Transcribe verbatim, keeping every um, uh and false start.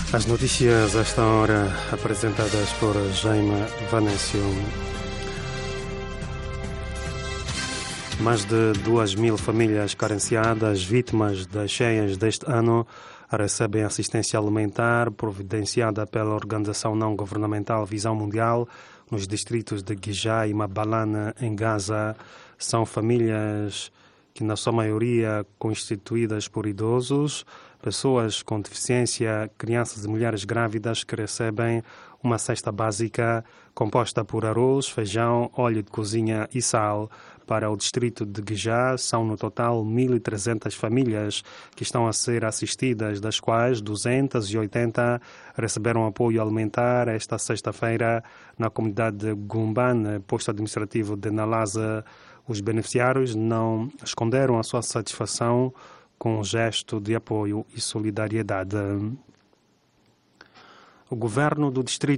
As notícias a esta hora apresentadas por Jaime Vanessio. Mais de duas mil famílias carenciadas, vítimas das cheias deste ano, recebem assistência alimentar providenciada pela organização não-governamental Visão Mundial nos distritos de Guijá e Mabalane, em Gaza. São famílias que, na sua maioria, constituídas por idosos, pessoas com deficiência, crianças e mulheres grávidas que recebem uma cesta básica composta por arroz, feijão, óleo de cozinha e sal. Para o distrito de Guijá, são no total mil e trezentas famílias que estão a ser assistidas, das quais duzentas e oitenta receberam apoio alimentar esta sexta-feira na comunidade de Gumban, posto administrativo de Nalaza. Os beneficiários não esconderam a sua satisfação com um gesto de apoio e solidariedade. O governo do distrito